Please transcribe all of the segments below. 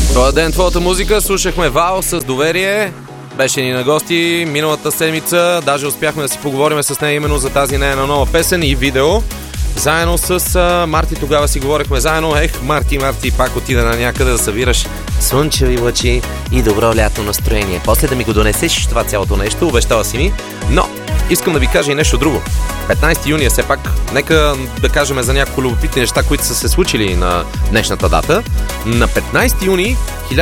Този ден твоята музика, слушахме Вал с Доверие. Беше ни на гости миналата седмица. Даже успяхме да си поговорим с нея именно за тази нейна нова песен и видео. Заедно с Марти тогава си говорихме заедно. Марти, пак отида на някъде да събираш слънчеви лъчи и добро лято настроение. После да ми го донесеш това цялото нещо, обещала си ми. Но искам да ви кажа и нещо друго. 15 юни е все пак. Нека да кажем за няколко любопитни неща, които са се случили на днешната дата. На 15 юни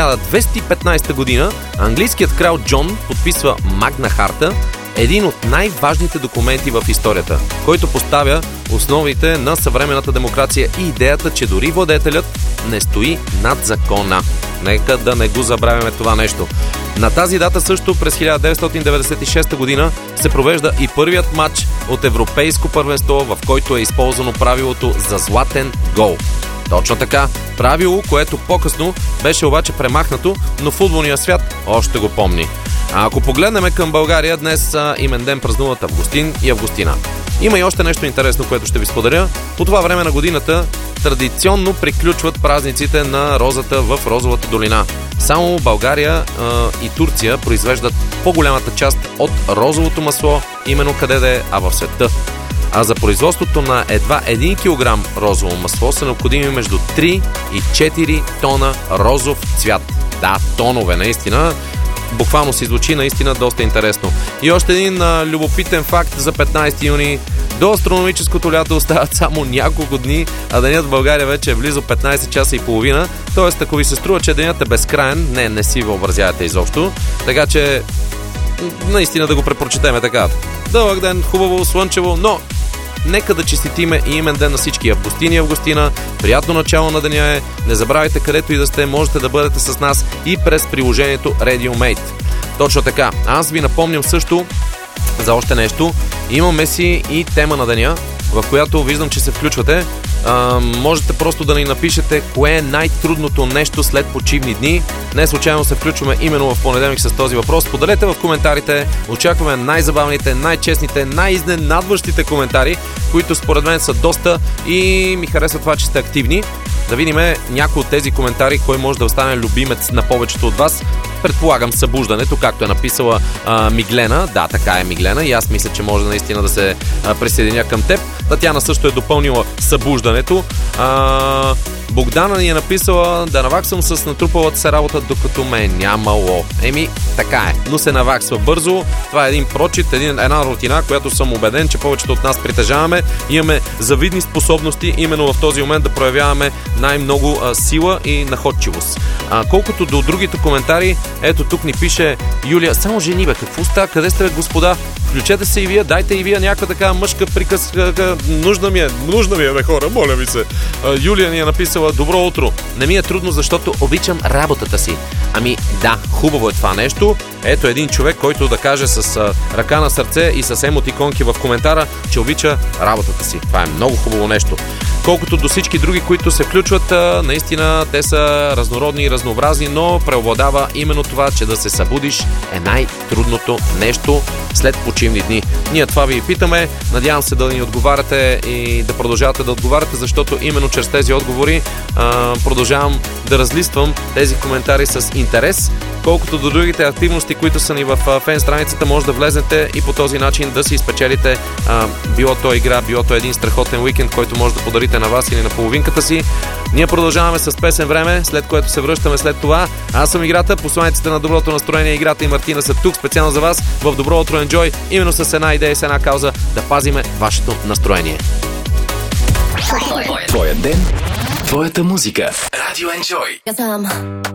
1215 година английският крал Джон подписва Магна Харта, един от най-важните документи в историята, който поставя основите на съвременната демокрация и идеята, че дори владетелят не стои над закона. Нека да не го забравяме това нещо. На тази дата също през 1996 година се провежда и първият матч от Европейско първенство, в който е използвано правилото за златен гол. Точно така, правило, което по-късно беше обаче премахнато, но футболният свят още го помни. А ако погледнем към България, днес имен ден празнуват Августин и Августина. Има и още нещо интересно, което ще ви споделя. По това време на годината традиционно приключват празниците на розата в Розовата долина. Само България и Турция произвеждат по-голямата част от розовото масло, именно къде да е, а в света. А за производството на едва 1 кг розово масло са необходими между 3 и 4 тона розов цвят. Да, тонове, наистина. Буквално си звучи наистина доста интересно. И още един любопитен факт за 15 юни. До астрономическото лято остават само няколко дни, а денят в България вече е близо 15 часа и половина. Тоест, ако ви се струва, че денят е безкраен, не си въобразявате изобщо. Така че, наистина да го препрочетеме така. Дълъг ден, хубаво, слънчево, но нека да честитиме и имен ден на всички Августини и Августина. Приятно начало на деня е. Не забравяйте, където и да сте, можете да бъдете с нас и през приложението RadioMate. Точно така. Аз ви напомням също за още нещо. Имаме си и тема на деня, в която виждам, че се включвате. Можете просто да ни напишете кое е най-трудното нещо след почивни дни. Не случайно се включваме именно в понеделник с този въпрос. Поделете в коментарите. Очакваме най-забавните, най-честните, най-изненадващите коментари, които според мен са доста и ми харесва това, че сте активни. Да видим някои от тези коментари, кой може да остане любимец на повечето от вас. Предполагам събуждането, както е написала Миглена. Да, така е Миглена и аз мисля, че може наистина да се присъединя към теб. Татяна също е допълнила събуждането. Богдана ни е написала да наваксвам с натрупалата се работа, докато ме е нямало. Така е, но се наваксва бързо. Това е един прочит, една рутина, която съм убеден, че повечето от нас притежаваме. Имаме завидни способности именно в този момент да проявяваме най-много сила и находчивост. Колкото до другите коментари, ето тук ни пише Юлия, само жени бе, какво става, къде сте бе, господа? Включете се и вие, дайте и вие някаква така мъжка приказка. Нужна ми е, бе, хора, моля ви се. Юлия ни е написала: добро утро. Не ми е трудно, защото обичам работата си. Да, хубаво е това нещо. Ето един човек, който да каже с ръка на сърце и с емотиконки в коментара, че обича работата си. Това е много хубаво нещо. Колкото до всички други, които се включват, наистина те са разнородни и разнообразни, но преобладава именно това, че да се събудиш е най-трудното нещо след почивни дни. Ние това ви питаме, надявам се да ни отговаряте и да продължавате да отговаряте, защото именно чрез тези отговори продължавам да разлиствам тези коментари с интерес. Колкото до другите активности, които са ни в фен страницата, може да влезнете и по този начин да си изпечелите било то игра, било то един страхотен уикенд, който може да подарите на вас или на половинката си. Ние продължаваме с песен време, след което се връщаме след това. Аз съм Играта, посланиците на доброто настроение. Играта и Мартина са тук специално за вас в Добро утро Enjoy, именно с една идея и с една кауза да пазиме вашето настроение. Твоя ден, твоята музика. Радио Enjoy.